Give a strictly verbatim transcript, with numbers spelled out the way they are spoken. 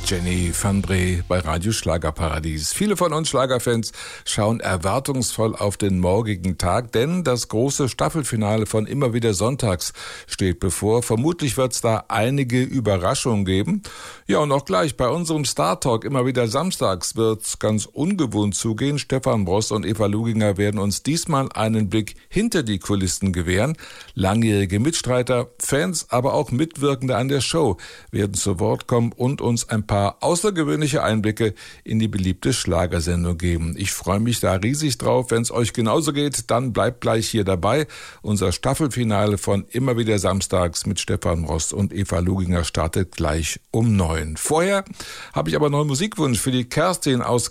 Jenny van Bree bei Radio Schlagerparadies. Viele von uns Schlagerfans schauen erwartungsvoll auf den morgigen Tag, denn das große Staffelfinale von Immer wieder Sonntags steht bevor. Vermutlich wird es da einige Überraschungen geben. Ja, und auch gleich bei unserem Star Talk Immer wieder Samstags wird es ganz ungewohnt zugehen. Stefan Brost und Eva Luginger werden uns diesmal einen Blick hinter die Kulissen gewähren. Langjährige Mitstreiter, Fans, aber auch Mitwirkende an der Show werden zu Wort kommen und uns ein paar außergewöhnliche Einblicke in die beliebte Schlagersendung geben. Ich freue mich da riesig drauf. Wenn es euch genauso geht, dann bleibt gleich hier dabei. Unser Staffelfinale von Immer wieder Samstags mit Stefan Brost und Eva Luginger startet gleich um neun. Vorher habe ich aber noch einen Musikwunsch für die Kerstin aus